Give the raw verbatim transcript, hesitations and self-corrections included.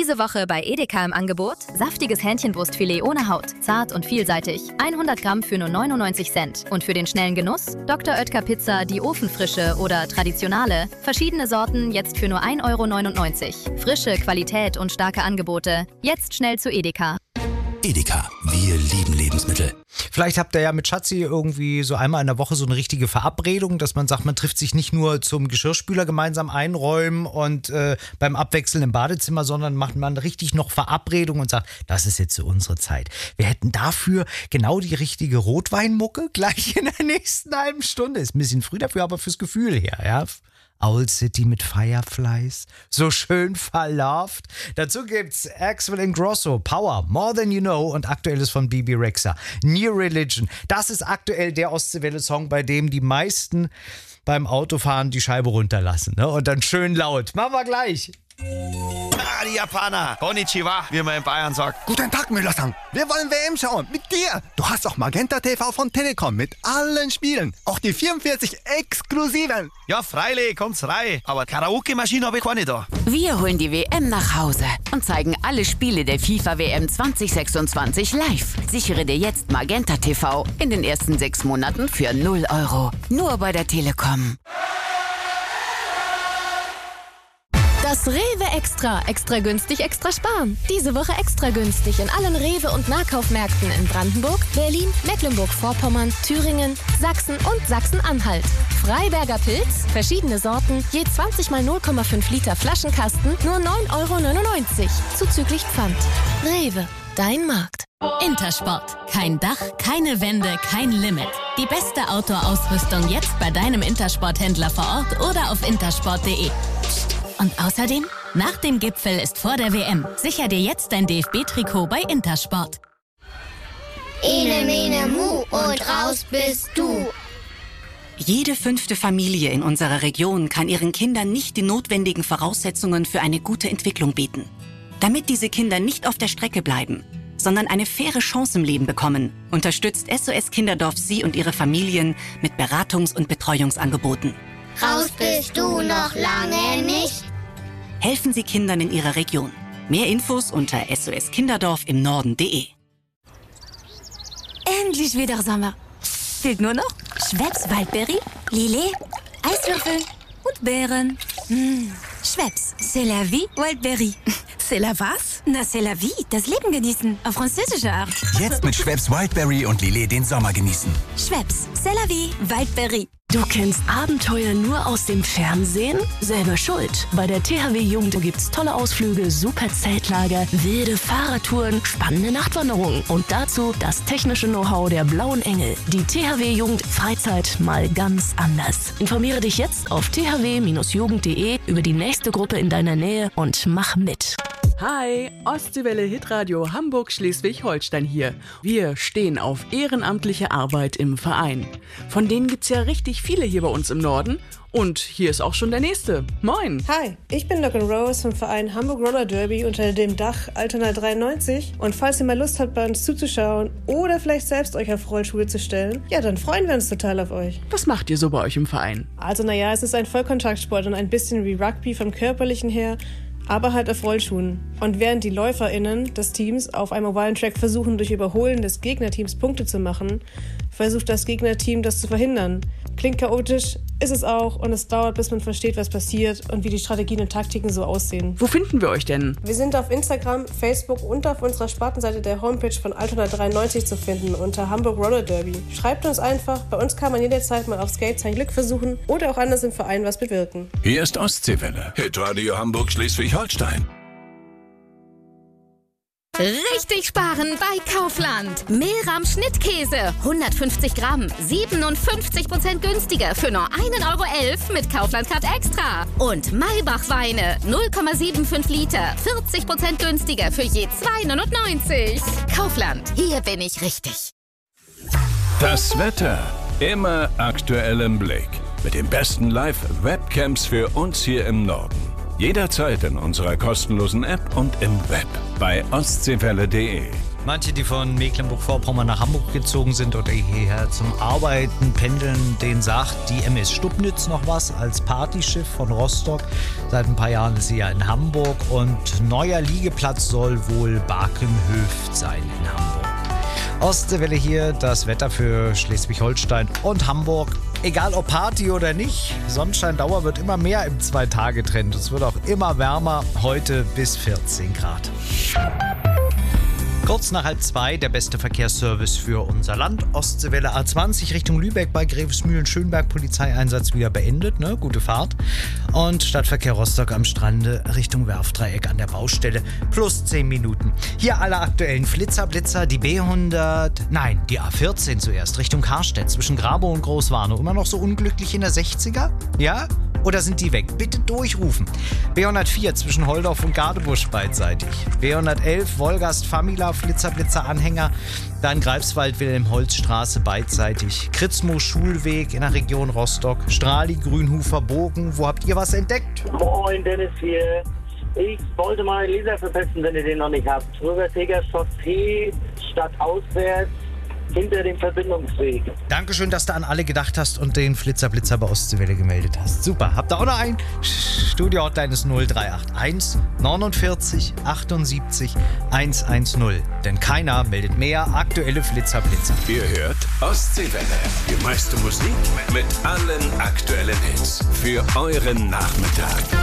Diese Woche bei Edeka im Angebot: saftiges Hähnchenbrustfilet ohne Haut, zart und vielseitig, hundert Gramm für nur neunundneunzig Cent. Und für den schnellen Genuss Doktor Oetker Pizza, die ofenfrische oder traditionale, verschiedene Sorten jetzt für nur ein Euro neunundneunzig. Frische Qualität und starke Angebote. Jetzt schnell zu Edeka. Edeka, wir lieben Lebensmittel. Vielleicht habt ihr ja mit Schatzi irgendwie so einmal in der Woche so eine richtige Verabredung, dass man sagt, man trifft sich nicht nur zum Geschirrspüler gemeinsam einräumen und äh, beim Abwechseln im Badezimmer, sondern macht man richtig noch Verabredung und sagt, das ist jetzt so unsere Zeit. Wir hätten dafür genau die richtige Rotweinmucke gleich in der nächsten halben Stunde. Ist ein bisschen früh dafür, aber fürs Gefühl her, ja. Owl City mit Fireflies, so schön verlauft. Dazu gibt's Axel Ingrosso, Power, More Than You Know und aktuelles von Bibi Rexha, New Religion. Das ist aktuell der Ostseewelle-Song, bei dem die meisten beim Autofahren die Scheibe runterlassen, ne? Und dann schön laut. Machen wir gleich. Ah, die Japaner. Konnichiwa, wie man in Bayern sagt. Guten Tag, Müller-san. Wir wollen W M schauen. Mit dir. Du hast auch Magenta T V von Telekom mit allen Spielen. Auch die vierundvierzig exklusiven. Ja, freilich, kommt's rein. Aber Karaoke-Maschine habe ich keine da. Wir holen die W M nach Hause und zeigen alle Spiele der FIFA W M zwanzig sechsundzwanzig live. Sichere dir jetzt Magenta T V in den ersten sechs Monaten für null Euro. Nur bei der Telekom. Das Rewe Extra. Extra günstig, extra sparen. Diese Woche extra günstig in allen Rewe- und Nahkaufmärkten in Brandenburg, Berlin, Mecklenburg-Vorpommern, Thüringen, Sachsen und Sachsen-Anhalt. Freiberger Pilz, verschiedene Sorten, je zwanzig mal null Komma fünf Liter Flaschenkasten, nur neun Euro neunundneunzig. Zuzüglich Pfand. Rewe, dein Markt. Intersport. Kein Dach, keine Wände, kein Limit. Die beste Outdoor-Ausrüstung jetzt bei deinem Intersport-Händler vor Ort oder auf intersport punkt de. Und außerdem, nach dem Gipfel ist vor der W M. Sicher dir jetzt dein D F B-Trikot bei Intersport. Ene, mene, mu und raus bist du. Jede fünfte Familie in unserer Region kann ihren Kindern nicht die notwendigen Voraussetzungen für eine gute Entwicklung bieten. Damit diese Kinder nicht auf der Strecke bleiben, sondern eine faire Chance im Leben bekommen, unterstützt S O S Kinderdorf Sie und Ihre Familien mit Beratungs- und Betreuungsangeboten. Raus bist du noch lange nicht. Helfen Sie Kindern in Ihrer Region. Mehr Infos unter S O S Kinderdorf im Norden punkt de. Endlich wieder Sommer. Fehlt nur noch Schweppes Waldberry, Lillet, Eiswürfel und Beeren. Mmh. Schweppes, c'est la vie, Waldberry. C'est la was? Na, c'est la vie, das Leben genießen, auf französische Art. Jetzt mit Schweppes Wildberry und Lillet den Sommer genießen. Schweppes, c'est la vie, Waldberry. Du kennst Abenteuer nur aus dem Fernsehen? Selber schuld. Bei der T H W Jugend gibt's tolle Ausflüge, super Zeltlager, wilde Fahrradtouren, spannende Nachtwanderungen und dazu das technische Know-how der Blauen Engel. Die T H W Jugend Freizeit mal ganz anders. Informiere dich jetzt auf t h w jugend punkt de über die nächste Gruppe in deiner Nähe und mach mit. Hi, Ostseewelle Hitradio Hamburg-Schleswig-Holstein hier. Wir stehen auf ehrenamtliche Arbeit im Verein. Von denen gibt's ja richtig viele hier bei uns im Norden. Und hier ist auch schon der nächste. Moin. Hi, ich bin Doc and Rose vom Verein Hamburg Roller Derby unter dem Dach Altona dreiundneunzig. Und falls ihr mal Lust habt, bei uns zuzuschauen oder vielleicht selbst euch auf Rollschuhe zu stellen, ja, dann freuen wir uns total auf euch. Was macht ihr so bei euch im Verein? Also naja, es ist ein Vollkontaktsport und ein bisschen wie Rugby vom Körperlichen her, aber halt auf Rollschuhen. Und während die LäuferInnen des Teams auf einem ovalen Track versuchen, durch Überholen des Gegnerteams Punkte zu machen, versucht das Gegnerteam, das zu verhindern. Klingt chaotisch, ist es auch, und es dauert, bis man versteht, was passiert und wie die Strategien und Taktiken so aussehen. Wo finden wir euch denn? Wir sind auf Instagram, Facebook und auf unserer Spartenseite der Homepage von Altona dreiundneunzig zu finden unter Hamburg Roller Derby. Schreibt uns einfach, bei uns kann man jederzeit mal auf Skate sein Glück versuchen oder auch anders im Verein was bewirken. Hier ist Ostseewelle, Hitradio Hamburg-Schleswig-Holstein. Richtig sparen bei Kaufland. Mehlrahm Schnittkäse, hundertfünfzig Gramm, siebenundfünfzig Prozent günstiger für nur ein Euro elf mit Kaufland Card Extra. Und Maybach Weine, null Komma fünfundsiebzig Liter, vierzig Prozent günstiger für je zwei neunundneunzig. Kaufland, hier bin ich richtig. Das Wetter, immer aktuell im Blick. Mit den besten Live-Webcams für uns hier im Norden. Jederzeit in unserer kostenlosen App und im Web bei ostseewelle punkt de. Manche, die von Mecklenburg-Vorpommern nach Hamburg gezogen sind oder hierher zum Arbeiten, pendeln, denen sagt die M S Stubnitz noch was als Partyschiff von Rostock. Seit ein paar Jahren ist sie ja in Hamburg und neuer Liegeplatz soll wohl Bakenhöft sein in Hamburg. Ostseewelle hier, das Wetter für Schleswig-Holstein und Hamburg. Egal ob Party oder nicht, Sonnenscheindauer wird immer mehr im Zwei-Tage-Trend. Es wird auch immer wärmer, heute bis vierzehn Grad. Kurz nach halb zwei, der beste Verkehrsservice für unser Land. Ostseewelle A zwanzig Richtung Lübeck bei Grevesmühlen-Schönberg. Polizeieinsatz wieder beendet, ne? Gute Fahrt. Und Stadtverkehr Rostock am Strande Richtung Werfdreieck an der Baustelle. Plus zehn Minuten. Hier alle aktuellen Flitzer-Blitzer. Die B hundert, nein, die A vierzehn zuerst Richtung Karstedt zwischen Grabow und Großwarnow. Immer noch so unglücklich in der sechziger? Ja? Oder sind die weg? Bitte durchrufen. B hundertvier zwischen Holdorf und Gadebusch beidseitig. B hundertelf Wolgast-Famila, Flitzer-Blitzer-Anhänger. Dann Greifswald-Wilhelm-Holz-Straße beidseitig. Kritzmo-Schulweg in der Region Rostock. Strahli, Grünhufer, Bogen. Wo habt ihr was entdeckt? Moin, Dennis hier. Ich wollte mal einen Leser verpesten, wenn ihr den noch nicht habt. Rüberteger Chaussee, stadtauswärts, hinter dem Verbindungsweg. Dankeschön, dass du an alle gedacht hast und den Flitzer-Blitzer bei Ostseewelle gemeldet hast. Super. Habt ihr auch noch einen? Studio-Hotline ist null drei acht eins neunundvierzig achtundsiebzig hundertzehn. Denn keiner meldet mehr aktuelle Flitzer-Blitzer. Ihr hört Ostseewelle. Die meiste Musik mit allen aktuellen Hits. Für euren Nachmittag.